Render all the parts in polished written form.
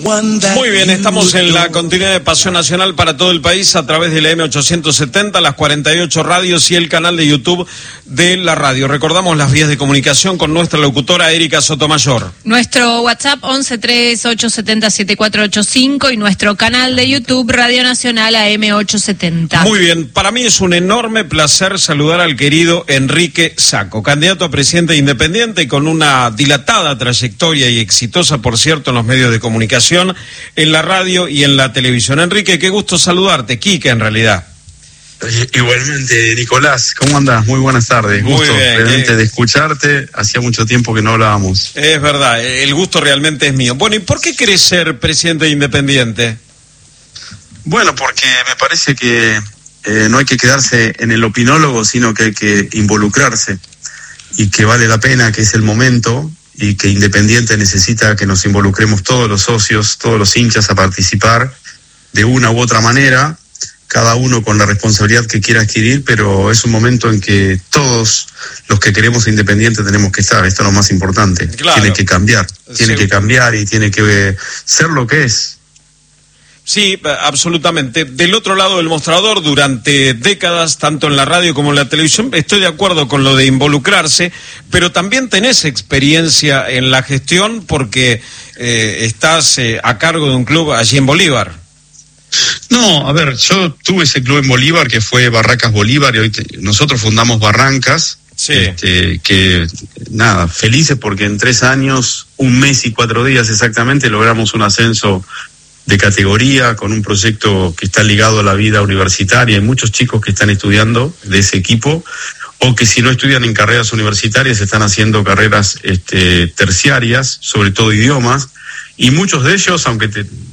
Muy bien, estamos en la continuidad de Pasión Nacional para todo el país a través de la M870, las 48 radios y el canal de YouTube de la radio. Recordamos las vías de comunicación con nuestra locutora Erika Sotomayor. Nuestro WhatsApp 1138707485 y nuestro canal de YouTube Radio Nacional AM870. Muy bien, para mí es un enorme placer saludar al querido Enrique Sacco, candidato a presidente independiente con una dilatada trayectoria y exitosa, por cierto, en los medios de comunicación, en la radio y en la televisión. Enrique, qué gusto saludarte, Quique en realidad. Igualmente, Nicolás, ¿cómo andás? Muy buenas tardes. Muy gusto bien, realmente de escucharte, hacía mucho tiempo que no hablábamos. Es verdad, el gusto realmente es mío. Bueno, ¿y por qué querés ser presidente independiente? Bueno, porque me parece que no hay que quedarse en el opinólogo, sino que hay que involucrarse, y que vale la pena, que es el momento, y que Independiente necesita que nos involucremos todos los socios, todos los hinchas a participar de una u otra manera, cada uno con la responsabilidad que quiera adquirir, pero es un momento en que todos los que queremos Independiente tenemos que estar. Esto es lo más importante. Claro. Tiene que cambiar, tiene que cambiar y tiene que ser lo que es. Sí, absolutamente. Del otro lado del mostrador, durante décadas, tanto en la radio como en la televisión, estoy de acuerdo con lo de involucrarse, pero también tenés experiencia en la gestión porque estás a cargo de un club allí en Bolívar. No, a ver, yo tuve ese club en Bolívar que fue Barracas Bolívar y hoy nosotros fundamos Barrancas. Sí. Que nada, felices porque en 3 años, 1 mes y 4 días exactamente, logramos un ascenso de categoría con un proyecto que está ligado a la vida universitaria. Hay muchos chicos que están estudiando de ese equipo, o que si no estudian en carreras universitarias están haciendo carreras terciarias, sobre todo idiomas, y muchos de ellos, aunque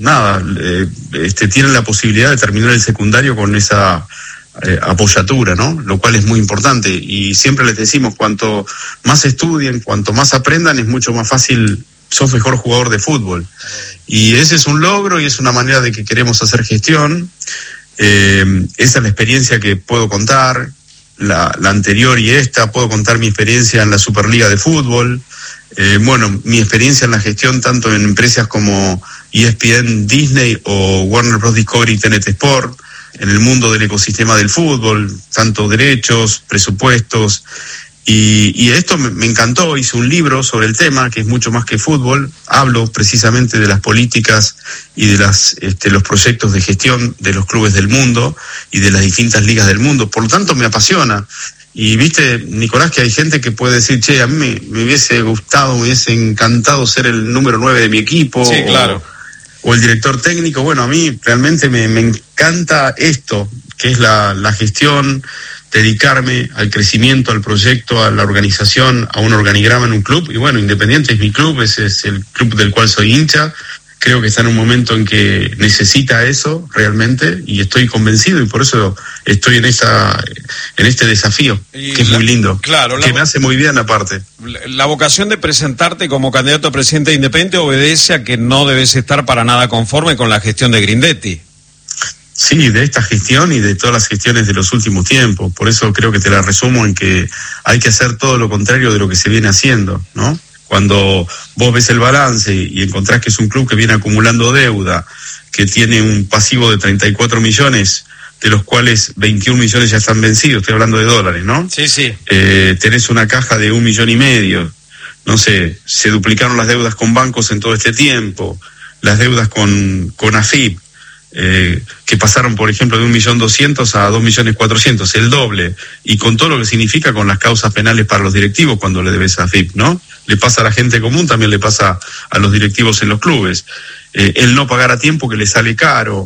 tienen la posibilidad de terminar el secundario con esa apoyatura, ¿no? Lo cual es muy importante, y siempre les decimos, cuanto más estudien, cuanto más aprendan, es mucho más fácil, sos mejor jugador de fútbol. Y ese es un logro y es una manera de que queremos hacer gestión. Esa es la experiencia que puedo contar, la anterior y esta. Puedo contar mi experiencia en la Superliga de Fútbol. Mi experiencia en la gestión tanto en empresas como ESPN, Disney o Warner Bros. Discovery, TNT Sport, en el mundo del ecosistema del fútbol, tanto derechos, presupuestos. Y esto me encantó, hice un libro sobre el tema, que es mucho más que fútbol. Hablo precisamente de las políticas y de los proyectos de gestión de los clubes del mundo y de las distintas ligas del mundo. Por lo tanto, me apasiona. Y viste, Nicolás, que hay gente que puede decir, che, a mí me hubiese gustado, me hubiese encantado ser el número 9 de mi equipo. Sí, claro. O el director técnico. Bueno, a mí realmente me encanta esto, que es la gestión, dedicarme al crecimiento, al proyecto, a la organización, a un organigrama en un club. Y bueno, Independiente es mi club, ese es el club del cual soy hincha. Creo que está en un momento en que necesita eso realmente, y estoy convencido, y por eso estoy en este desafío, que es muy lindo, claro, que me hace muy bien aparte. La vocación de presentarte como candidato a presidente independiente obedece a que no debes estar para nada conforme con la gestión de Grindetti. Sí, de esta gestión y de todas las gestiones de los últimos tiempos. Por eso creo que te la resumo en que hay que hacer todo lo contrario de lo que se viene haciendo, ¿no? Cuando vos ves el balance y encontrás que es un club que viene acumulando deuda, que tiene un pasivo de 34 millones, de los cuales 21 millones ya están vencidos, estoy hablando de dólares, ¿no? Sí, sí. Tenés una caja de 1,5 millones, no sé, se duplicaron las deudas con bancos en todo este tiempo, las deudas con AFIP, que pasaron, por ejemplo, de 1.200.000 a 2.400.000, el doble, y con todo lo que significa con las causas penales para los directivos cuando le debes a AFIP, ¿no? Le pasa a la gente común, también le pasa a los directivos en los clubes. El no pagar a tiempo, que le sale caro,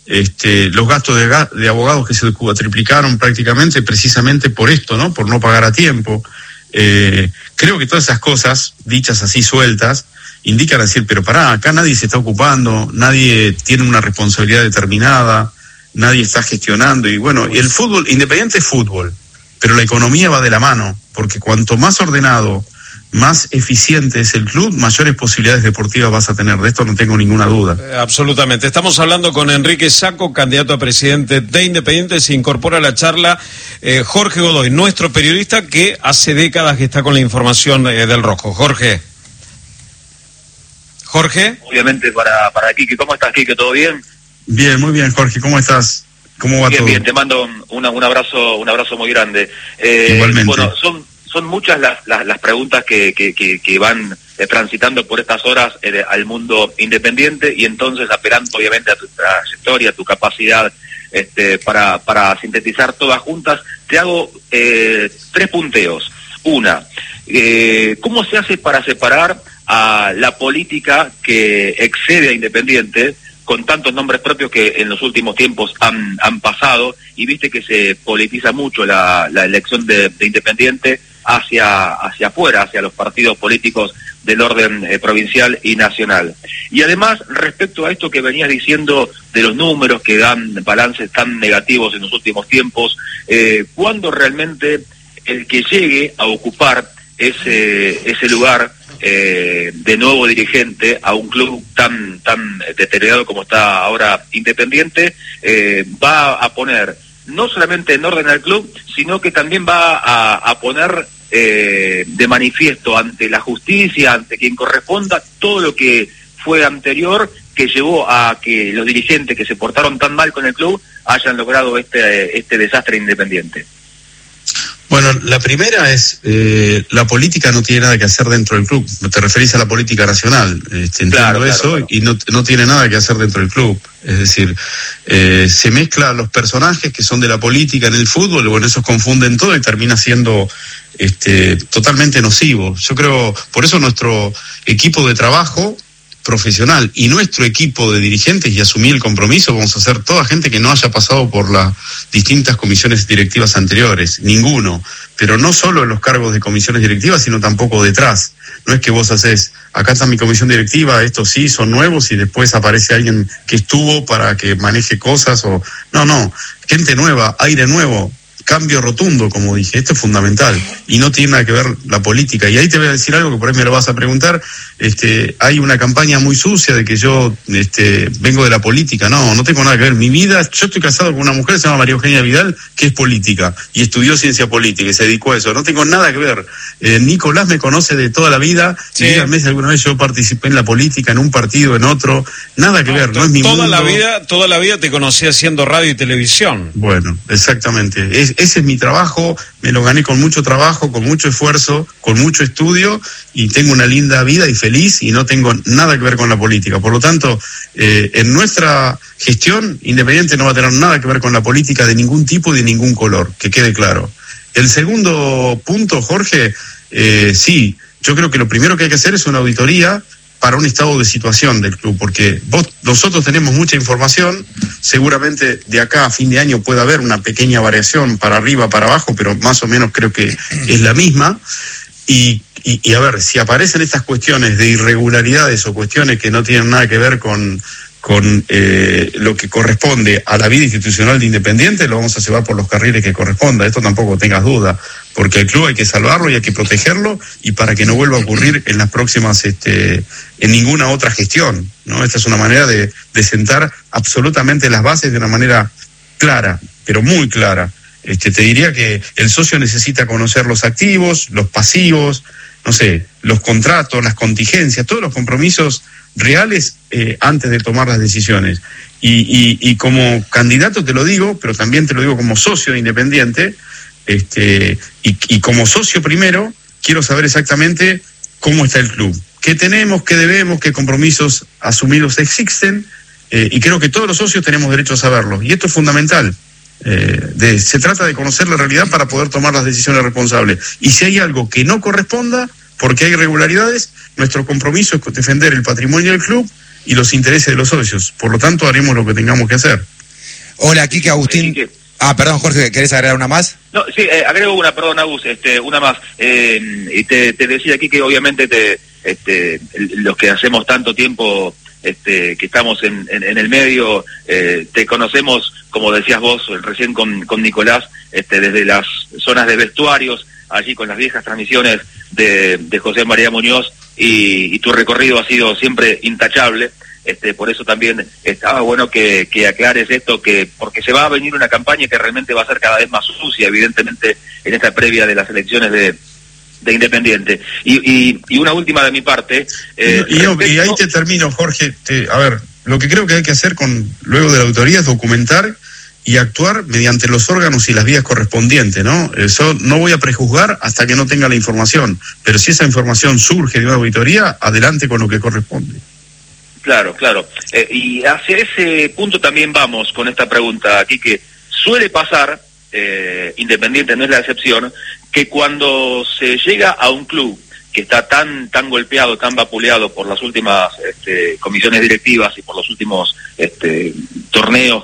los gastos de abogados que se triplicaron prácticamente precisamente por esto, ¿no? Por no pagar a tiempo. Creo que todas esas cosas, dichas así sueltas, indican decir, pero pará, acá nadie se está ocupando, nadie tiene una responsabilidad determinada, nadie está gestionando. Y bueno, y el fútbol, Independiente es fútbol, pero la economía va de la mano, porque cuanto más ordenado, más eficiente es el club, mayores posibilidades deportivas vas a tener. De esto no tengo ninguna duda. Absolutamente. Estamos hablando con Enrique Sacco, candidato a presidente de Independiente. Se incorpora a la charla Jorge Godoy, nuestro periodista que hace décadas que está con la información del Rojo. Jorge. Jorge. Obviamente para Quique. ¿Cómo estás, Quique? ¿Todo bien? Bien, muy bien, Jorge. ¿Cómo estás? ¿Cómo va bien, todo? Bien, te mando un abrazo muy grande. Igualmente. Bueno, son muchas las preguntas que van transitando por estas horas al mundo independiente, y entonces apelando obviamente a tu trayectoria, a tu capacidad para sintetizar todas juntas, te hago 3 punteos. Una, ¿cómo se hace para separar a la política que excede a Independiente, con tantos nombres propios que en los últimos tiempos han pasado, y viste que se politiza mucho la elección de Independiente hacia afuera, hacia los partidos políticos del orden provincial y nacional? Y además, respecto a esto que venías diciendo de los números que dan balances tan negativos en los últimos tiempos, ¿cuándo realmente el que llegue a ocupar ese lugar de nuevo dirigente a un club tan deteriorado como está ahora Independiente, va a poner no solamente en orden al club, sino que también va a poner de manifiesto ante la justicia, ante quien corresponda, todo lo que fue anterior, que llevó a que los dirigentes que se portaron tan mal con el club hayan logrado este desastre Independiente? Bueno, la primera es, la política no tiene nada que hacer dentro del club. Te referís a la política nacional, entiendo eso, claro. Y no tiene nada que hacer dentro del club. Es decir, se mezclan los personajes que son de la política en el fútbol, bueno, esos confunden todo y termina siendo totalmente nocivo. Yo creo, por eso nuestro equipo de trabajo profesional y nuestro equipo de dirigentes, y asumí el compromiso, vamos a ser toda gente que no haya pasado por las distintas comisiones directivas anteriores, ninguno, pero no solo en los cargos de comisiones directivas, sino tampoco detrás. No es que vos haces, acá está mi comisión directiva, estos sí son nuevos, y después aparece alguien que estuvo para que maneje cosas, o no, gente nueva, aire nuevo, cambio rotundo, como dije. Esto es fundamental y no tiene nada que ver la política. Y ahí te voy a decir algo que por ahí me lo vas a preguntar. Hay una campaña muy sucia de que yo vengo de la política. No tengo nada que ver. Mi vida, yo estoy casado con una mujer que se llama María Eugenia Vidal, que es política y estudió ciencia política y se dedicó a eso. No tengo nada que ver. Nicolás me conoce de toda la vida. Sí. Y díganme si alguna vez yo participé en la política, en un partido, en otro. Nada que ver. No es mi mundo. Toda la vida te conocí haciendo radio y televisión. Bueno, exactamente. Ese es mi trabajo, me lo gané con mucho trabajo, con mucho esfuerzo, con mucho estudio, y tengo una linda vida y feliz, y no tengo nada que ver con la política. Por lo tanto, en nuestra gestión, Independiente no va a tener nada que ver con la política de ningún tipo y de ningún color, que quede claro. El segundo punto, Jorge, sí, yo creo que lo primero que hay que hacer es una auditoría para un estado de situación del club, porque nosotros tenemos mucha información, seguramente de acá a fin de año puede haber una pequeña variación para arriba, para abajo, pero más o menos creo que es la misma, y a ver, si aparecen estas cuestiones de irregularidades o cuestiones que no tienen nada que ver con lo que corresponde a la vida institucional de Independiente, lo vamos a llevar por los carriles que corresponda. Esto tampoco tengas duda, porque el club hay que salvarlo y hay que protegerlo, y para que no vuelva a ocurrir en las próximas, en ninguna otra gestión, ¿no? Esta es una manera de sentar absolutamente las bases de una manera clara, pero muy clara. Te diría que el socio necesita conocer los activos, los pasivos, no sé, los contratos, las contingencias, todos los compromisos reales antes de tomar las decisiones. Y como candidato te lo digo, pero también te lo digo como socio de Independiente, y como socio primero, quiero saber exactamente cómo está el club, qué tenemos, qué debemos, qué compromisos asumidos existen, y creo que todos los socios tenemos derecho a saberlo, y esto es fundamental. Se trata de conocer la realidad para poder tomar las decisiones responsables, y si hay algo que no corresponda porque hay irregularidades, nuestro compromiso es defender el patrimonio del club y los intereses de los socios. Por lo tanto, haremos lo que tengamos que hacer. Hola, Quique, Agustín. Perdón, Jorge, ¿querés agregar una más? No, sí, agrego una, perdón, Agus, una más. Y te decía aquí que obviamente los que hacemos tanto tiempo que estamos en el medio, te conocemos, como decías vos recién con Nicolás, desde las zonas de vestuarios, allí con las viejas transmisiones de José María Muñoz, y tu recorrido ha sido siempre intachable. Por eso también estaba bueno que aclares esto, porque se va a venir una campaña que realmente va a ser cada vez más sucia, evidentemente, en esta previa de las elecciones Independiente. Y una última de mi parte. Y ahí te termino, Jorge. A ver, lo que creo que hay que hacer luego de la auditoría es documentar y actuar mediante los órganos y las vías correspondientes, ¿no? Eso no voy a prejuzgar hasta que no tenga la información, pero si esa información surge de una auditoría, adelante con lo que corresponde. Claro. Y hacia ese punto también vamos con esta pregunta aquí, que suele pasar, Independiente no es la excepción, que cuando se llega a un club que está tan golpeado, tan vapuleado por las últimas comisiones directivas y por los últimos torneos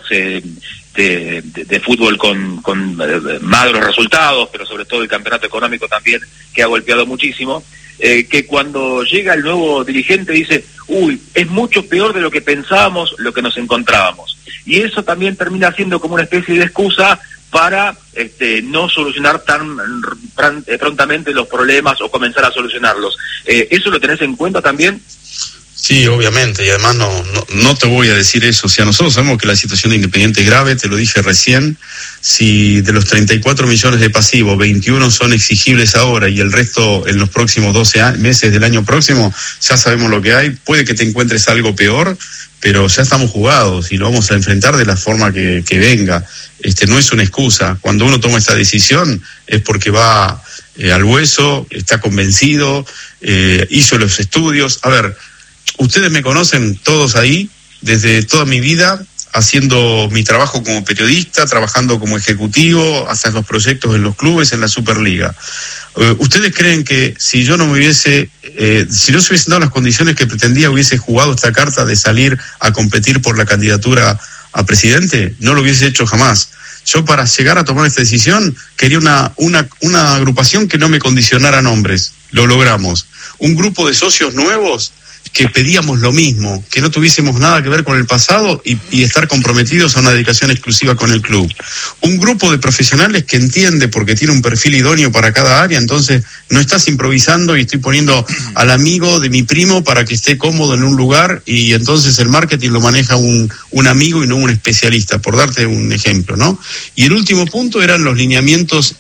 de fútbol con magros resultados, pero sobre todo el campeonato económico también, que ha golpeado muchísimo, que cuando llega el nuevo dirigente dice, es mucho peor de lo que pensábamos, lo que nos encontrábamos. Y eso también termina siendo como una especie de excusa para no solucionar tan prontamente los problemas o comenzar a solucionarlos. ¿Eso lo tenés en cuenta también? Sí, obviamente, y además no te voy a decir eso. O sea, nosotros sabemos que la situación de Independiente es grave, te lo dije recién. Si de los 34 millones de pasivos, 21 son exigibles ahora y el resto en los próximos 12 meses del año próximo, ya sabemos lo que hay. Puede que te encuentres algo peor, pero ya estamos jugados y lo vamos a enfrentar de la forma que venga. No es una excusa. Cuando uno toma esta decisión es porque va al hueso, está convencido, hizo los estudios. A ver, ustedes me conocen todos ahí, desde toda mi vida, haciendo mi trabajo como periodista, trabajando como ejecutivo, hasta los proyectos en los clubes, en la Superliga. ¿Ustedes creen que si yo no se hubiesen dado las condiciones que pretendía, hubiese jugado esta carta de salir a competir por la candidatura a presidente? No lo hubiese hecho jamás. Yo, para llegar a tomar esta decisión, quería una agrupación que no me condicionara nombres. Lo logramos. Un grupo de socios nuevos que pedíamos lo mismo, que no tuviésemos nada que ver con el pasado y estar comprometidos a una dedicación exclusiva con el club. Un grupo de profesionales que entiende, porque tiene un perfil idóneo para cada área, entonces no estás improvisando y estoy poniendo al amigo de mi primo para que esté cómodo en un lugar y entonces el marketing lo maneja un amigo y no un especialista, por darte un ejemplo, ¿no? Y el último punto eran los lineamientos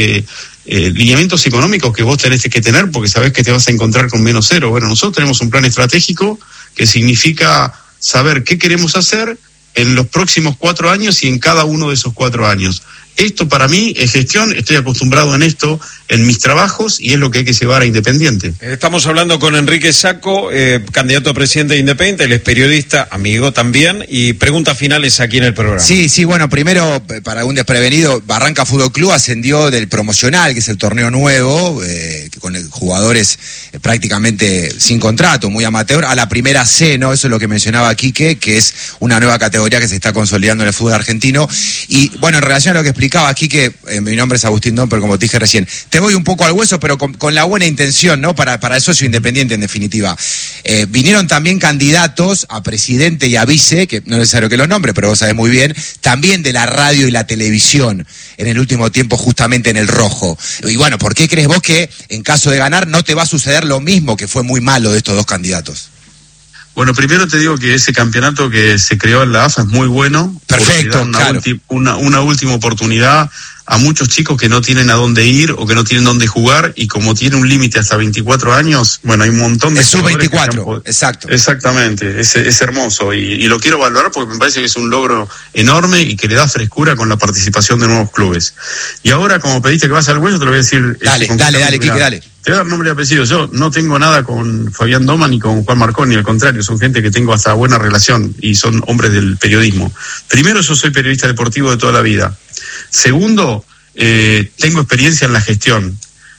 económicos que vos tenés que tener porque sabés que te vas a encontrar con menos cero. Bueno, nosotros tenemos un plan estratégico que significa saber qué queremos hacer en los próximos 4 años y en cada uno de esos 4 años. Esto para mí es gestión, estoy acostumbrado en esto, en mis trabajos, y es lo que hay que llevar a Independiente. Estamos hablando con Enrique Sacco, candidato a presidente de Independiente, él es periodista, amigo también, y preguntas finales aquí en el programa. Sí, bueno, primero, para un desprevenido, Barranca Fútbol Club ascendió del promocional, que es el torneo nuevo, con jugadores prácticamente sin contrato, muy amateur, a la primera C, ¿no? Eso es lo que mencionaba Quique, que es una nueva categoría que se está consolidando en el fútbol argentino. Y bueno, en relación a lo que explicaba aquí, que mi nombre es Agustín Don, pero como te dije recién, te voy un poco al hueso, pero con la buena intención, ¿no? Para el socio Independiente, en definitiva. Vinieron también candidatos a presidente y a vice, que no es necesario que los nombre, pero vos sabés muy bien, también de la radio y la televisión, en el último tiempo justamente en el rojo. Y bueno, ¿por qué crees vos que en caso de ganar no te va a suceder lo mismo que fue muy malo de estos dos candidatos? Bueno, primero te digo que ese campeonato que se creó en la AFA es muy bueno. Perfecto, claro. Una última oportunidad a muchos chicos que no tienen a dónde ir o que no tienen dónde jugar, y como tiene un límite hasta 24 años, bueno, hay un montón de... Es sub-24, exacto. Exactamente, es hermoso y lo quiero valorar porque me parece que es un logro enorme y que le da frescura con la participación de nuevos clubes. Y ahora, como pediste que vas al hueso, te lo voy a decir... Dale, Quique, dale. Te voy a dar nombre y apellido. Yo no tengo nada con Fabián Doma ni con Juan Marconi, al contrario, son gente que tengo hasta buena relación y son hombres del periodismo. Primero, yo soy periodista deportivo de toda la vida. Segundo, tengo experiencia en la gestión,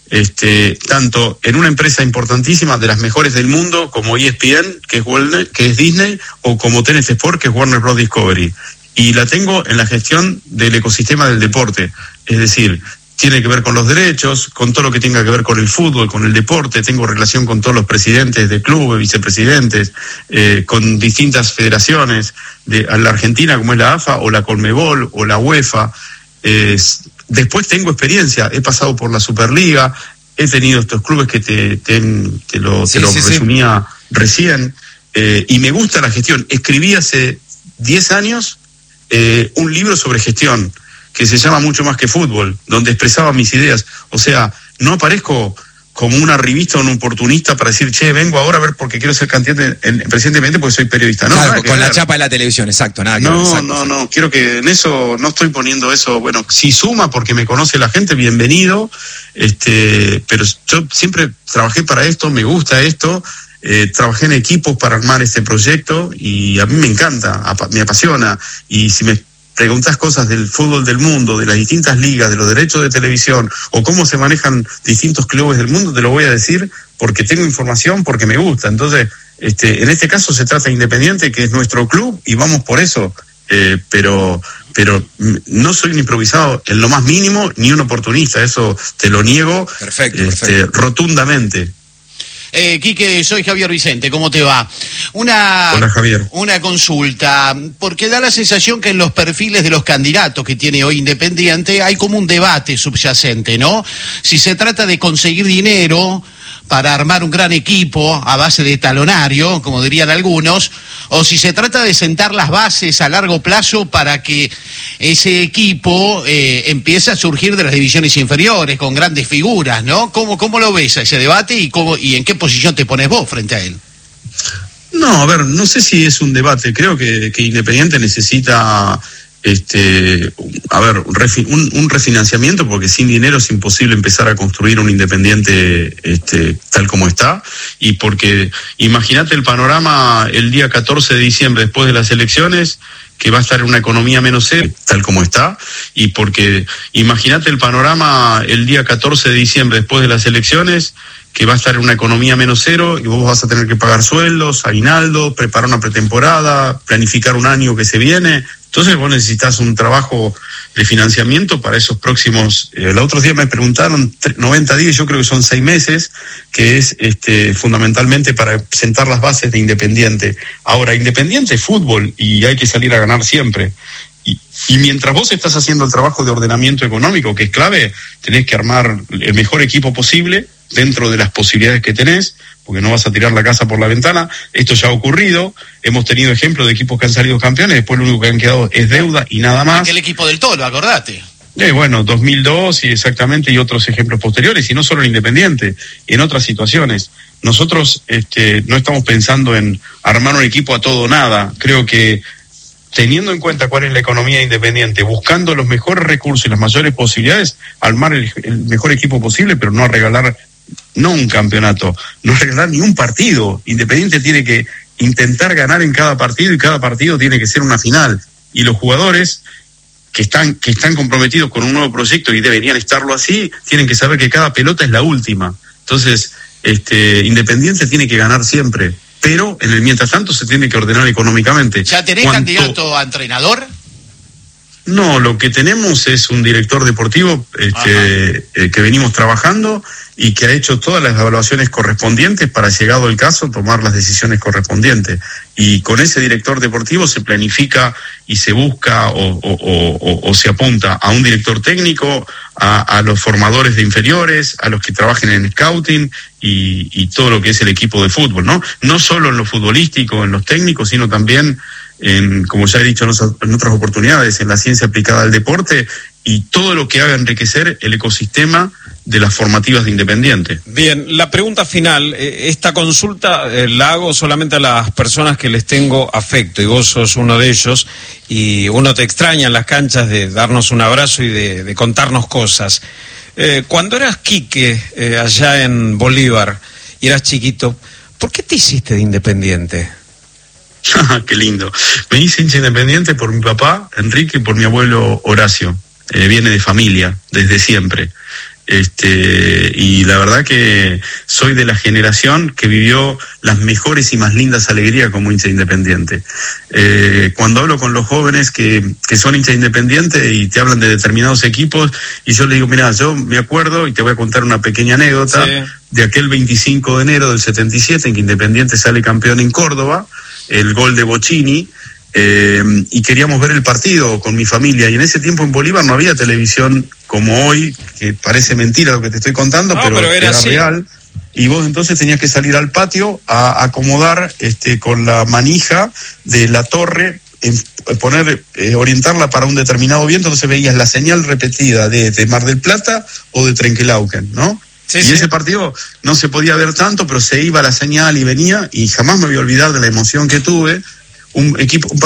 tanto en una empresa importantísima, de las mejores del mundo, como ESPN, que es Disney, o como TNT Sport, que es Warner Bros. Discovery. Y la tengo en la gestión del ecosistema del deporte, es decir, tiene que ver con los derechos, con todo lo que tenga que ver con el fútbol, con el deporte. Tengo relación con todos los presidentes de clubes, vicepresidentes, con distintas federaciones de la Argentina, como es la AFA, o la Conmebol, o la UEFA. Después tengo experiencia, he pasado por la Superliga, he tenido estos clubes que te lo resumía recién, y me gusta la gestión. Escribí hace 10 años un libro sobre gestión, que se llama Mucho Más que Fútbol, donde expresaba mis ideas. O sea, no aparezco como un arribista o un oportunista para decir, che, vengo ahora a ver porque quiero ser candidato presidentemente porque soy periodista. No, claro, con la chapa de la televisión, exacto, nada que ver. Exacto. No, quiero que en eso, no estoy poniendo eso, bueno, si suma porque me conoce la gente, bienvenido, pero yo siempre trabajé para esto, me gusta esto, trabajé en equipos para armar este proyecto y a mí me encanta, me apasiona, y si me preguntas cosas del fútbol del mundo, de las distintas ligas, de los derechos de televisión o cómo se manejan distintos clubes del mundo, te lo voy a decir porque tengo información, porque me gusta. Entonces, en este caso se trata de Independiente, que es nuestro club, y vamos por eso, pero no soy un improvisado en lo más mínimo ni un oportunista, eso te lo niego. Perfecto. Rotundamente. Quique, soy Javier Vicente, ¿cómo te va? Hola, Javier. Una consulta, porque da la sensación que en los perfiles de los candidatos que tiene hoy Independiente hay como un debate subyacente, ¿no? Si se trata de conseguir dinero para armar un gran equipo a base de talonario, como dirían algunos, o si se trata de sentar las bases a largo plazo para que ese equipo empiece a surgir de las divisiones inferiores con grandes figuras, ¿no? ¿Cómo lo ves a ese debate y en qué posición te pones vos frente a él? No, a ver, no sé si es un debate, creo que Independiente necesita un refinanciamiento, porque sin dinero es imposible empezar a construir un Independiente tal como está, y porque imagínate el panorama el día 14 de diciembre después de las elecciones, que va a estar en una economía menos cero, tal como está, y porque imagínate el panorama el día 14 de diciembre después de las elecciones, que va a estar en una economía menos cero y vos vas a tener que pagar sueldos, aguinaldo, preparar una pretemporada, planificar un año que se viene. Entonces vos necesitas un trabajo de financiamiento para esos próximos, el otro día me preguntaron 90 días, yo creo que son 6 meses, que es fundamentalmente para sentar las bases de Independiente. Ahora, Independiente es fútbol y hay que salir a ganar siempre. Y mientras vos estás haciendo el trabajo de ordenamiento económico, que es clave, tenés que armar el mejor equipo posible dentro de las posibilidades que tenés, porque no vas a tirar la casa por la ventana. Esto ya ha ocurrido, hemos tenido ejemplos de equipos que han salido campeones, después lo único que han quedado es deuda y nada más. Aquel equipo del Tolo, acordate. Bueno, 2002 y exactamente, y otros ejemplos posteriores, y no solo en Independiente, en otras situaciones. Nosotros no estamos pensando en armar un equipo a todo o nada. Creo que teniendo en cuenta cuál es la economía Independiente, buscando los mejores recursos y las mayores posibilidades, armar el mejor equipo posible, pero no regalar un campeonato, no regalar ni un partido. Independiente tiene que intentar ganar en cada partido, y cada partido tiene que ser una final. Y los jugadores que están comprometidos con un nuevo proyecto, y deberían estarlo así, tienen que saber que cada pelota es la última. Entonces, Independiente tiene que ganar siempre, pero en el mientras tanto se tiene que ordenar económicamente. ¿Ya tenés candidato a entrenador? No, lo que tenemos es un director deportivo que venimos trabajando y que ha hecho todas las evaluaciones correspondientes para, llegado el caso, tomar las decisiones correspondientes. Y con ese director deportivo se planifica y se busca o se apunta a un director técnico, a los formadores de inferiores, a los que trabajen en scouting y todo lo que es el equipo de fútbol, ¿no? No solo en lo futbolístico, en los técnicos, sino también como ya he dicho en otras oportunidades, en la ciencia aplicada al deporte y todo lo que haga enriquecer el ecosistema de las formativas de Independiente. Bien, la pregunta final, esta consulta la hago solamente a las personas que les tengo afecto, y vos sos uno de ellos, y uno te extraña en las canchas de darnos un abrazo y de contarnos cosas. Cuando eras Quique, allá en Bolívar, y eras chiquito, ¿por qué te hiciste de Independiente? Qué lindo. Me hice hincha Independiente por mi papá, Enrique, y por mi abuelo Horacio. Viene de familia, desde siempre. Y la verdad que soy de la generación que vivió las mejores y más lindas alegrías como hincha Independiente. Cuando hablo con los jóvenes que son hincha Independiente y te hablan de determinados equipos, y yo les digo, mira, yo me acuerdo, y te voy a contar una pequeña anécdota, de aquel 25 de enero del 77 en que Independiente sale campeón en Córdoba, el gol de Bocini, y queríamos ver el partido con mi familia, y en ese tiempo en Bolívar no había televisión como hoy, que parece mentira lo que te estoy contando, pero era real, y vos entonces tenías que salir al patio a acomodar con la manija de la torre, orientarla para un determinado viento, entonces veías la señal repetida de Mar del Plata o de Trenquelauquen, ¿no? y ese partido no se podía ver tanto, pero se iba la señal y venía, y jamás me voy a olvidar de la emoción que tuve. Un